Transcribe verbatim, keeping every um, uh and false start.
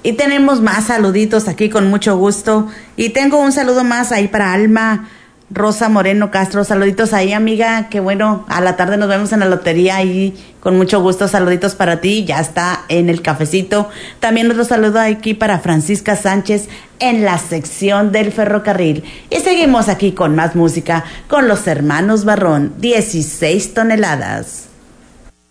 Y tenemos más saluditos aquí con mucho gusto. Y tengo un saludo más ahí para Alma Rosa Moreno Castro. Saluditos ahí, amiga. Qué bueno. A la tarde nos vemos en la lotería ahí. Con mucho gusto. Saluditos para ti. Ya está en el cafecito. También otro saludo aquí para Francisca Sánchez en la sección del ferrocarril. Y seguimos aquí con más música con los hermanos Barrón. dieciséis toneladas.